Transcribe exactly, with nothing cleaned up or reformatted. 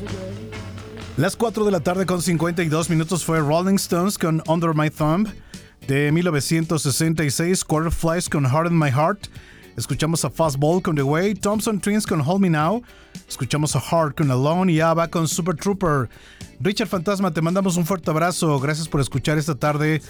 Las cuatro de la tarde con cincuenta y dos minutos fue Rolling Stones con Under My Thumb de mil novecientos sesenta y seis, Quarterflies con Heart in My Heart. Escuchamos a Fastball con The Way, Thompson Twins con Hold Me Now. Escuchamos a Heart con Alone y ABBA con Super Trooper. Richard Fantasma, te mandamos un fuerte abrazo. Gracias por escuchar esta tarde